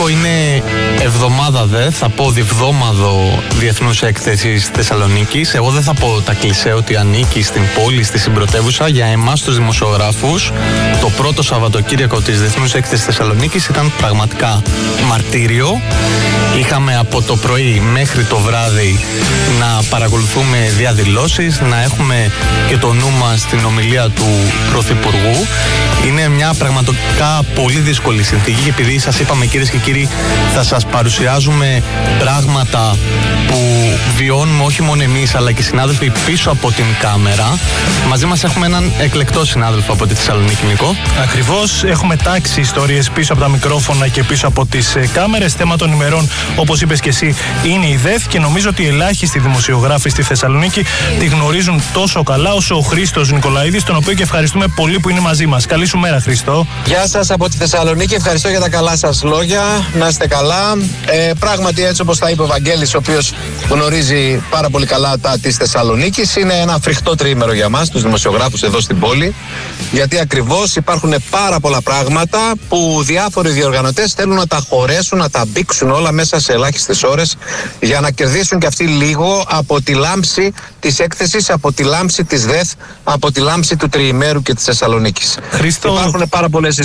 Νίκο, είναι εβδομάδα θα πω διβδόμαδο Διεθνούς Έκθεσης Θεσσαλονίκης. Εγώ δεν θα πω τα κλισέ ότι ανήκει στην πόλη, στη συμπρωτεύουσα. Για εμάς τους δημοσιογράφους, το πρώτο Σαββατοκύριακο της Διεθνούς Έκθεσης Θεσσαλονίκης ήταν πραγματικά μαρτύριο. Είχαμε από το πρωί μέχρι το βράδυ να παρακολουθούμε διαδηλώσεις, να έχουμε και το νου μας στην ομιλία του Πρωθυπουργού. Είναι μια πραγματικά πολύ δύσκολη συνθήκη, και επειδή σας είπαμε, κυρίες και κύριοι, θα σας παρουσιάζουμε πράγματα που βιώνουμε όχι μόνο εμείς αλλά και οι συνάδελφοι πίσω από την κάμερα. Μαζί μας έχουμε έναν εκλεκτό συνάδελφο από τη Θεσσαλονίκη, Νίκο. Ακριβώς, έχουμε τάξει ιστορίες πίσω από τα μικρόφωνα και πίσω από τις κάμερες. Θέμα των ημερών, όπως είπες και εσύ, είναι η ΔΕΘ, και νομίζω ότι οι ελάχιστοι δημοσιογράφοι στη Θεσσαλονίκη τη γνωρίζουν τόσο καλά όσο ο Χρήστος Νικολαίδης, τον οποίο και ευχαριστούμε πολύ που είναι μαζί μας. Καλή σου μέρα, Χρήστο. Γεια σας από τη Θεσσαλονίκη, ευχαριστώ για τα καλά σας λόγια. Να είστε καλά. Πράγματι, έτσι όπως τα είπε ο Βαγγέλης, ο οποίος γνωρίζει πάρα πολύ καλά τα της Θεσσαλονίκης, είναι ένα φρικτό τριήμερο για μας, τους δημοσιογράφους εδώ στην πόλη. Γιατί ακριβώς υπάρχουν πάρα πολλά πράγματα που διάφοροι διοργανωτές θέλουν να τα χωρέσουν, να τα μπήξουν όλα μέσα σε ελάχιστες ώρες, για να κερδίσουν και αυτοί λίγο από τη λάμψη της έκθεσης, από τη λάμψη της ΔΕΘ, από τη λάμψη του τριημέρου και της Θεσσαλονίκης. Χρήστο... Υπάρχουν πάρα πολλές